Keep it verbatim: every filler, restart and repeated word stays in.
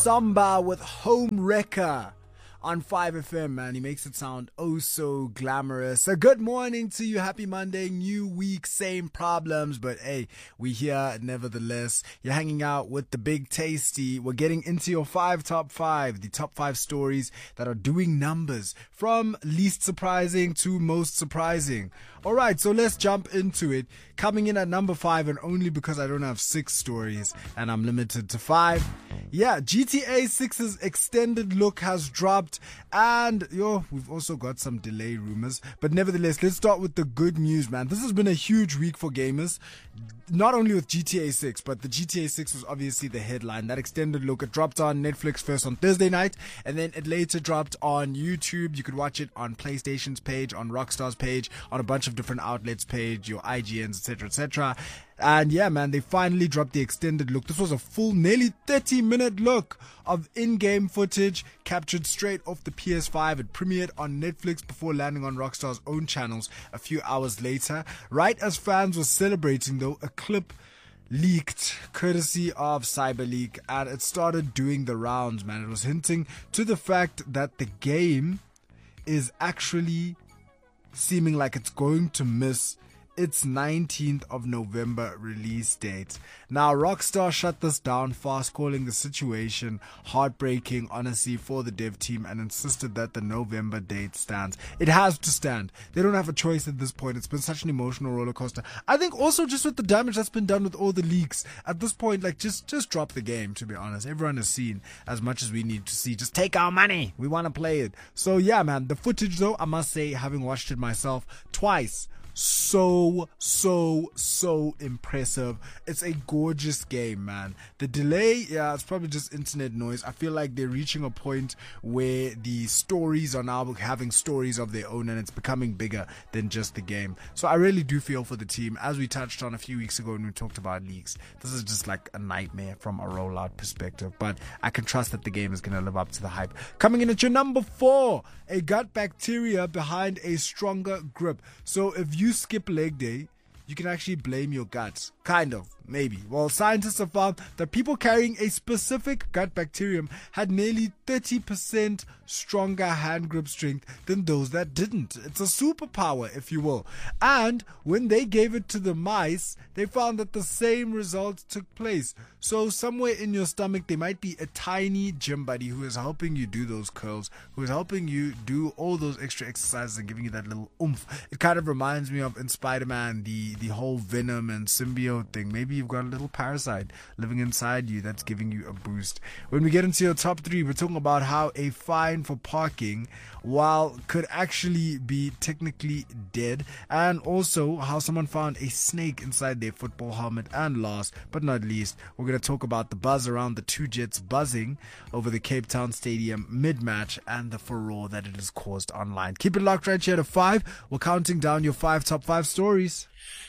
Samba with Home Wrecker on five F M, man. He makes it sound oh so glamorous. A good morning to you. Happy Monday, new week, same problems, but hey, we here nevertheless. You're hanging out with the Big Tasty. We're getting into your five top five, the top five stories that are doing numbers from least surprising to most surprising. All right, so let's jump into it. Coming in at number five, and only because I don't have six stories and I'm limited to five. Yeah, G T A six's extended look has dropped, and yo, we've also got some delay rumors. But nevertheless, let's start with the good news, man. This has been a huge week for gamers. Not only with G T A six, but the G T A six was obviously the headline. That extended look, it dropped on Netflix first on Thursday night, and then it later dropped on YouTube. You could watch it on PlayStation's page, on Rockstar's page, on a bunch of different outlets' page, your I G N's, et cetera, et cetera. And yeah, man, they finally dropped the extended look. This was a full, nearly thirty minute look of in-game footage captured straight off the P S five. It premiered on Netflix before landing on Rockstar's own channels a few hours later. Right as fans were celebrating, though, a clip leaked courtesy of CyberLeak, and it started doing the rounds, man. It was hinting to the fact that the game is actually seeming like it's going to miss its nineteenth of November release date. Now, Rockstar shut this down fast, calling the situation heartbreaking, honestly, for the dev team, and insisted that the November date stands. It has to stand. They don't have a choice at this point. It's been such an emotional roller coaster. I think also just with the damage that's been done with all the leaks, at this point, like, just, just drop the game, to be honest. Everyone has seen as much as we need to see. Just take our money. We want to play it. So yeah, man, the footage, though, I must say, having watched it myself twice, so so so impressive. It's a gorgeous game, man. The delay, yeah, it's probably just internet noise. I feel like they're reaching a point where the stories are now having stories of their own, and it's becoming bigger than just the game. So I really do feel for the team. As we touched on a few weeks ago when we talked about leaks, this is just like a nightmare from a rollout perspective, but I can trust that the game is going to live up to the hype. Coming in at your number four, a gut bacteria behind a stronger grip. So if you you skip leg day, you can actually blame your gut. Kind of, maybe. Well, scientists have found that people carrying a specific gut bacterium had nearly thirty percent stronger hand grip strength than those that didn't. It's a superpower, if you will. And when they gave it to the mice, they found that the same results took place. So somewhere in your stomach, there might be a tiny gym buddy who is helping you do those curls, who is helping you do all those extra exercises and giving you that little oomph. It kind of reminds me of in Spider-Man, the, the whole Venom and symbiote thing. Maybe you've got a little parasite living inside you that's giving you a boost. When we get into your top three, we're talking about how a fine for parking, while could actually be technically dead, and also how someone found a snake inside their football helmet. And last but not least, we're going to talk about the buzz around the two Jets buzzing over the Cape Town Stadium mid-match and the furore that it has caused online. Keep it locked right here to five. We're counting down your five top five stories.